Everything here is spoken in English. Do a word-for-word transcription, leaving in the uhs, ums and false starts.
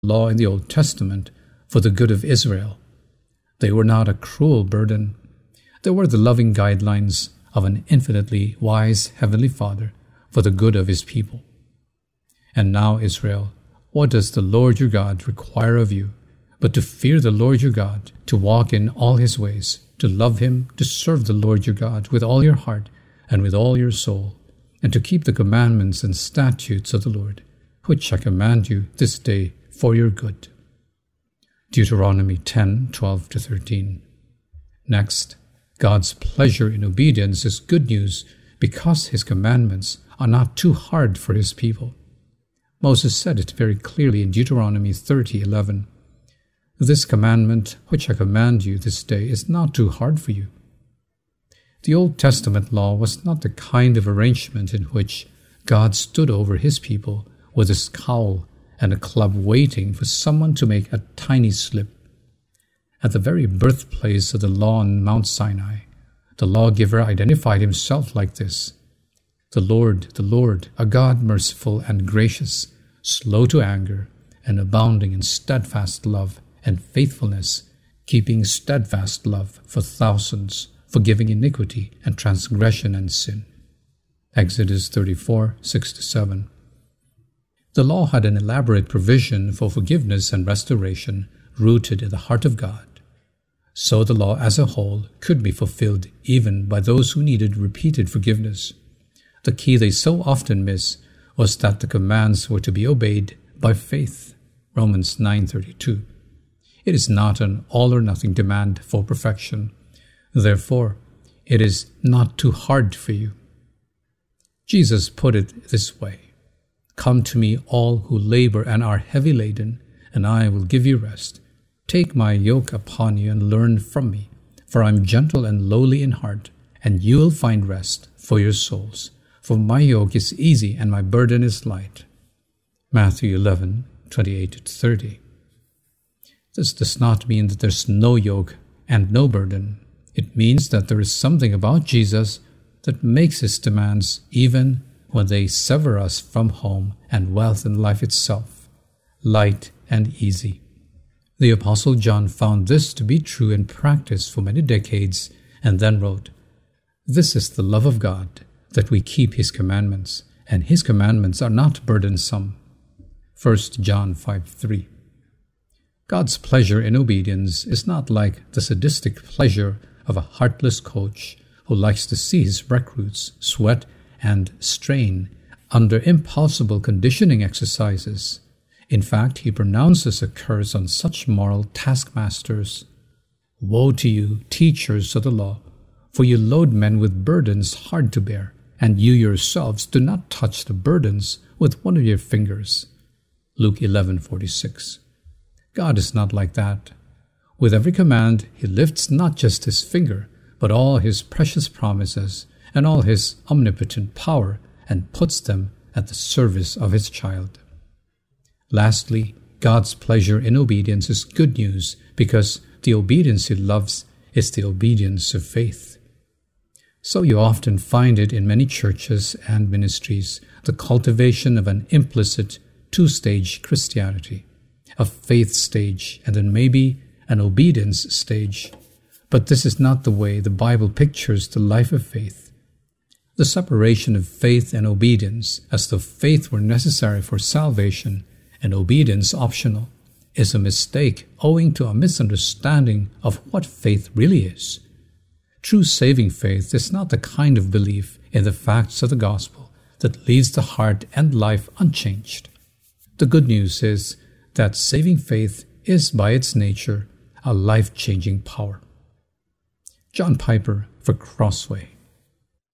law in the Old Testament for the good of Israel. They were not a cruel burden. They were the loving guidelines of an infinitely wise Heavenly Father for the good of His people. And now, Israel, what does the Lord your God require of you, but to fear the Lord your God, to walk in all His ways, to love Him, to serve the Lord your God with all your heart and with all your soul, and to keep the commandments and statutes of the Lord, which I command you this day for your good. Deuteronomy ten, twelve to thirteen. Next, God's pleasure in obedience is good news because His commandments are not too hard for His people. Moses said it very clearly in Deuteronomy thirty, eleven. This commandment which I command you this day is not too hard for you. The Old Testament law was not the kind of arrangement in which God stood over His people with a scowl and a club waiting for someone to make a tiny slip. At the very birthplace of the law on Mount Sinai, the lawgiver identified Himself like this: The Lord, the Lord, a God merciful and gracious, slow to anger, and abounding in steadfast love and faithfulness, keeping steadfast love for thousands, forgiving iniquity and transgression and sin. Exodus thirty-four, six to seven. The law had an elaborate provision for forgiveness and restoration rooted in the heart of God. So the law as a whole could be fulfilled even by those who needed repeated forgiveness. The key they so often miss was that the commands were to be obeyed by faith. Romans nine thirty-two. It is not an all-or-nothing demand for perfection. Therefore, it is not too hard for you. Jesus put it this way: Come to me, all who labor and are heavy laden, and I will give you rest. Take my yoke upon you and learn from me, for I am gentle and lowly in heart, and you will find rest for your souls. For my yoke is easy and my burden is light. Matthew eleven, twenty-eight to thirty. This does not mean that there's no yoke and no burden. It means that there is something about Jesus that makes His demands, even when they sever us from home and wealth and life itself, light and easy. The Apostle John found this to be true in practice for many decades and then wrote, This is the love of God, that we keep His commandments, and His commandments are not burdensome. First John five, three. God's pleasure in obedience is not like the sadistic pleasure of a heartless coach who likes to see his recruits sweat and strain under impossible conditioning exercises. In fact, he pronounces a curse on such moral taskmasters. Woe to you, teachers of the law, for you load men with burdens hard to bear, and you yourselves do not touch the burdens with one of your fingers. Luke eleven forty-six. God is not like that. With every command, He lifts not just His finger, but all His precious promises and all His omnipotent power, and puts them at the service of His child. Lastly, God's pleasure in obedience is good news because the obedience He loves is the obedience of faith. So you often find it in many churches and ministries, the cultivation of an implicit two-stage Christianity, a faith stage and then maybe an obedience stage. But this is not the way the Bible pictures the life of faith. The separation of faith and obedience, as though faith were necessary for salvation and obedience optional, is a mistake owing to a misunderstanding of what faith really is. True saving faith is not the kind of belief in the facts of the gospel that leaves the heart and life unchanged. The good news is that saving faith is by its nature a life-changing power. John Piper for Crossway.